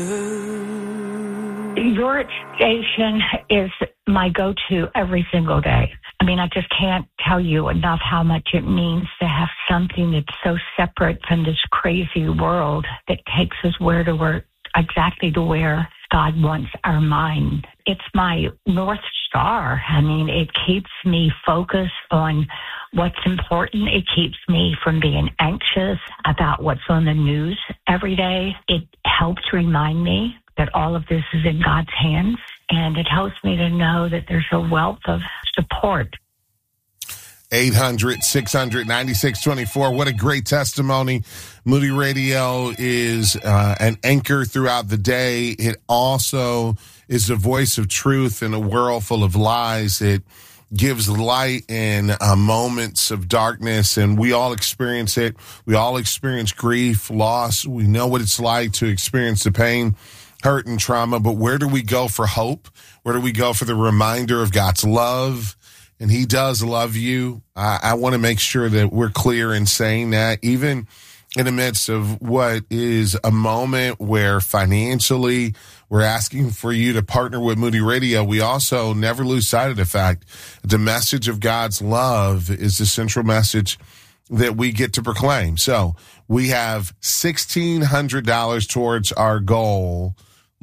Your station is my go-to every single day. I mean, I just can't tell you enough how much it means to have something that's so separate from this crazy world that takes us exactly to where God wants our mind. It's my North Star. I mean, it keeps me focused on what's important. It keeps me from being anxious about what's on the news every day. It helps remind me that all of this is in God's hands, and it helps me to know that there's a wealth of support. 800-600-9624. What a great testimony. Moody Radio is an anchor throughout the day. It also is the voice of truth in a world full of lies. It gives light in moments of darkness, and we all experience it. We all experience grief, loss. We know what it's like to experience the pain, hurt, and trauma, but where do we go for hope? Where do we go for the reminder of God's love? And he does love you. I want to make sure that we're clear in saying that, even in the midst of what is a moment where financially we're asking for you to partner with Moody Radio, we also never lose sight of the fact the message of God's love is the central message that we get to proclaim. So we have $1,600 towards our goal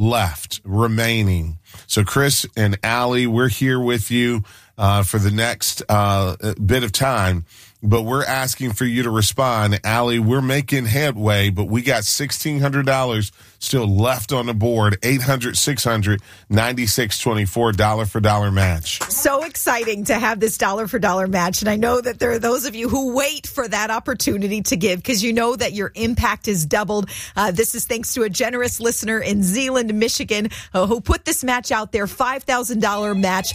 remaining. So Chris and Allie, we're here with you for the next bit of time, but we're asking for you to respond. Allie, we're making headway, but we got $1,600 still left on the board. 800-600-9624, dollar for dollar match. So exciting to have this dollar for dollar match. And I know that there are those of you who wait for that opportunity to give because you know that your impact is doubled. This is thanks to a generous listener in Zeeland, Michigan, who put this match out there. $5,000 match,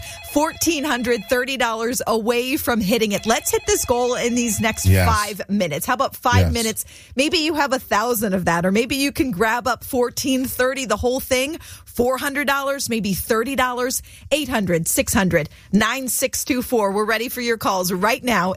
$1,430 away from hitting it. Let's hit this goal in these next 5 minutes. How about 5 minutes? Maybe you have 1,000 of that, or maybe you can grab up $1,430, the whole thing, $400, maybe $30. 800-600-9624. We're ready for your calls right now.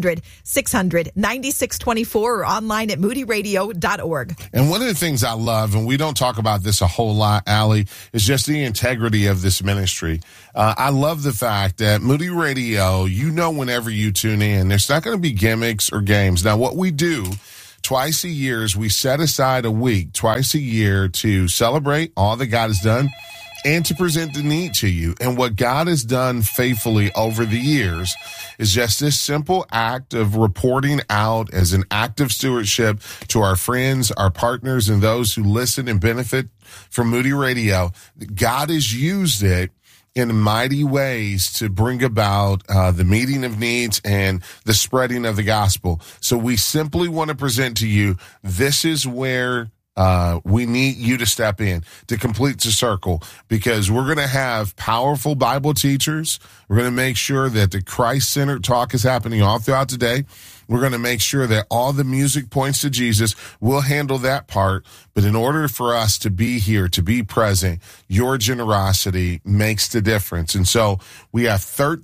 800-600-9624 or online at moodyradio.org. And one of the things I love, and we don't talk about this a whole lot, Allie, is just the integrity of this ministry. I love the fact that Moody Radio, whenever you tune in, there's not going to be gimmicks or games. Now, what we do twice a year is we set aside a week twice a year to celebrate all that God has done and to present the need to you. And what God has done faithfully over the years is just this simple act of reporting out as an act of stewardship to our friends, our partners, and those who listen and benefit from Moody Radio. God has used it in mighty ways to bring about the meeting of needs and the spreading of the gospel. So we simply want to present to you, this is where we need you to step in to complete the circle, because we're going to have powerful Bible teachers. We're going to make sure that the Christ-centered talk is happening all throughout the day. We're going to make sure that all the music points to Jesus. We'll handle that part. But in order for us to be here, to be present, your generosity makes the difference. And so we have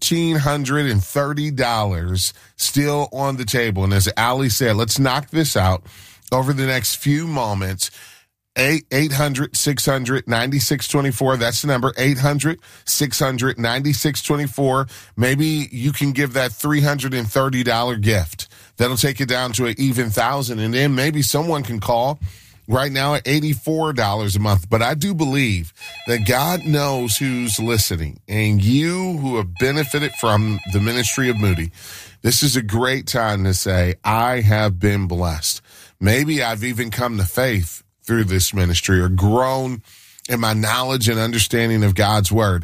$1,330 still on the table. And as Allie said, let's knock this out over the next few moments. 800-600-9624. That's the number, 800-600-9624. Maybe you can give that $330 gift. That'll take it down to an even $1,000. And then maybe someone can call right now at $84 a month. But I do believe that God knows who's listening. And you who have benefited from the ministry of Moody, this is a great time to say, I have been blessed. Maybe I've even come to faith through this ministry or grown in my knowledge and understanding of God's word.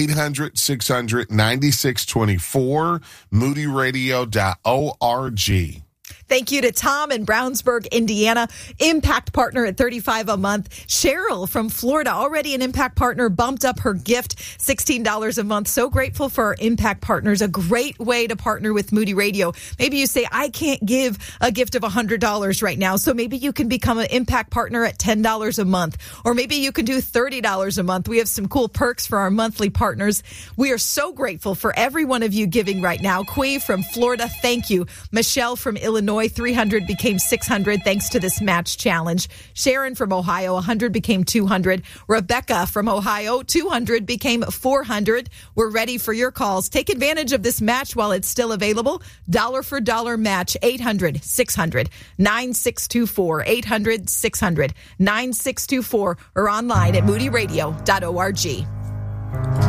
800-600-9624, moodyradio.org. Thank you to Tom in Brownsburg, Indiana, Impact Partner at $35 a month. Cheryl from Florida, already an Impact Partner, bumped up her gift, $16 a month. So grateful for our Impact Partners. A great way to partner with Moody Radio. Maybe you say, I can't give a gift of $100 right now. So maybe you can become an Impact Partner at $10 a month. Or maybe you can do $30 a month. We have some cool perks for our monthly partners. We are so grateful for every one of you giving right now. Quee from Florida, thank you. Michelle from Illinois, Illinois, 300 became 600 thanks to this match challenge. Sharon from Ohio, 100 became 200. Rebecca from Ohio, 200 became 400. We're ready for your calls. Take advantage of this match while it's still available. Dollar for dollar match, 800-600-9624, 800-600-9624, or online at moodyradio.org.